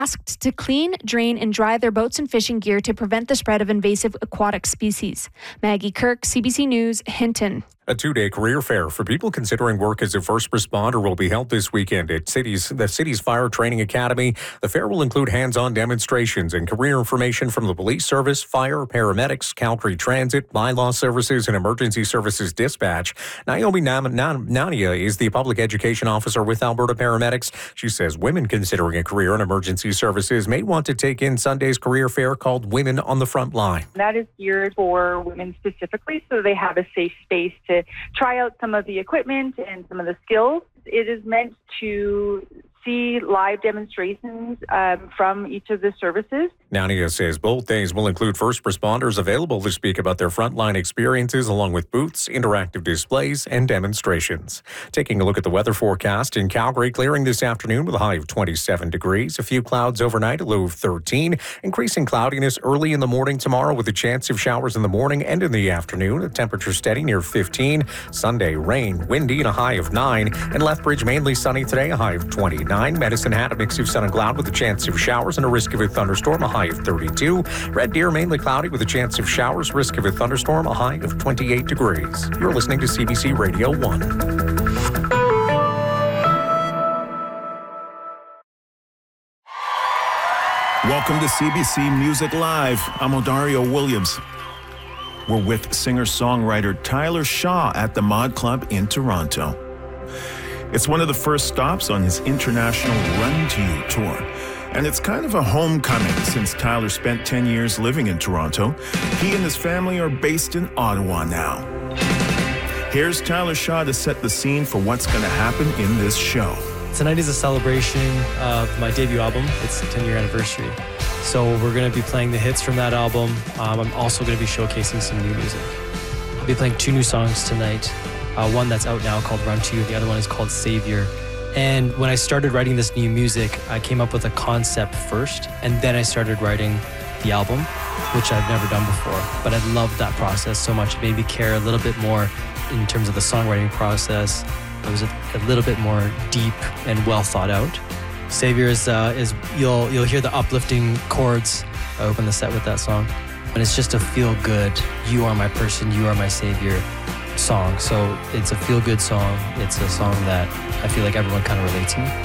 asked to clean, drain, and dry their boats and fishing gear to prevent the spread of invasive aquatic species. Maggie Kirk, CBC News, Hinton. A 2-day career fair for people considering work as a first responder will be held this weekend at the city's Fire Training Academy. The fair will include hands-on demonstrations and career information from the police service, fire, paramedics, Calgary Transit, bylaw services, and emergency services dispatch. Naomi Nania is the public education officer with Alberta Paramedics. She says women considering a career in emergency services may want to take in Sunday's career fair called Women on the Front Line. That is geared for women specifically, so they have a safe space to try out some of the equipment and some of the skills. It is meant to see live demonstrations from each of the services. Nania says both days will include first responders available to speak about their frontline experiences, along with booths, interactive displays, and demonstrations. Taking a look at the weather forecast in Calgary, clearing this afternoon with a high of 27 degrees. A few clouds overnight, a low of 13. Increasing cloudiness early in the morning tomorrow with a chance of showers in the morning and in the afternoon. A temperature steady near 15. Sunday, rain, windy, and a high of 9. And Lethbridge mainly sunny today, a high of 29. Medicine Hat, a mix of sun and cloud with a chance of showers and a risk of a thunderstorm, a high of 32. Red Deer, mainly cloudy with a chance of showers, risk of a thunderstorm, a high of 28 degrees. You're listening to CBC Radio 1. Welcome to CBC Music Live. I'm Odario Williams. We're with singer-songwriter Tyler Shaw at the Mod Club in Toronto. It's one of the first stops on his international Run to You tour. And it's kind of a homecoming since Tyler spent 10 years living in Toronto. He and his family are based in Ottawa now. Here's Tyler Shaw to set the scene for what's going to happen in this show. Tonight is a celebration of my debut album. It's the 10-year anniversary. So we're going to be playing the hits from that album. I'm also going to be showcasing some new music. I'll be playing 2 new songs tonight. One that's out now called Run to You. The other one is called Savior. And when I started writing this new music, I came up with a concept first, and then I started writing the album, which I've never done before. But I loved that process so much. It made me care a little bit more in terms of the songwriting process. It was a little bit more deep and well thought out. Savior is you'll hear the uplifting chords. I open the set with that song. And it's just a feel-good, you are my person, you are my savior song. So it's a feel-good song. It's a song that I feel like everyone kind of relates to.